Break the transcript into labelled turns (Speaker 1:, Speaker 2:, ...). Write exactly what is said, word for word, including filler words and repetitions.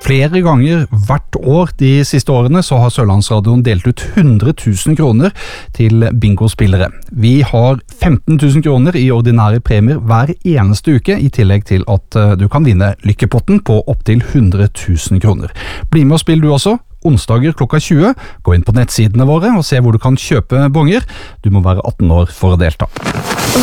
Speaker 1: Flere ganger hvert år de siste årene så har Sørlandsradioen delt ut hundre tusen kroner til bingospillere. Vi har femten tusen kroner i ordinære premier hver eneste uke, i tillegg til at du kan vinne lykkepotten på opptil hundre tusen kroner. Bli med og spill du også. Onsdager klokka tjue. Gå inn på nettsidene våre og se hvor du kan kjøpe bonger. Du må være atten år for å delta.